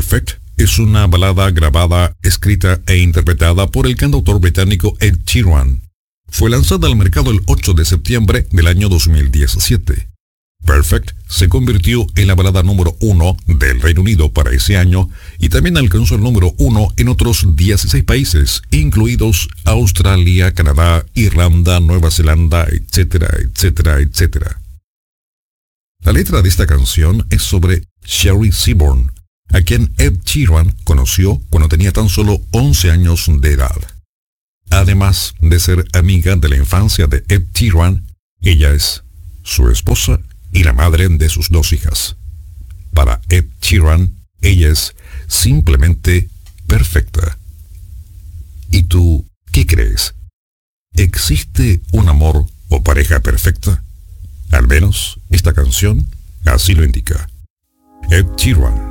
Perfect es una balada grabada, escrita e interpretada por el cantautor británico Ed Sheeran. Fue lanzada al mercado el 8 de septiembre del año 2017. Perfect se convirtió en la balada número 1 del Reino Unido para ese año y también alcanzó el número 1 en otros 16 países, incluidos Australia, Canadá, Irlanda, Nueva Zelanda, etcétera, etcétera, etcétera. La letra de esta canción es sobre Sherry Seaborn, a quien Ed Sheeran conoció cuando tenía tan solo 11 años de edad. Además de ser amiga de la infancia de Ed Sheeran, ella es su esposa y la madre de sus 2 hijas. Para Ed Sheeran, ella es simplemente perfecta. ¿Y tú qué crees? ¿Existe un amor o pareja perfecta? Al menos esta canción así lo indica. Ed Sheeran.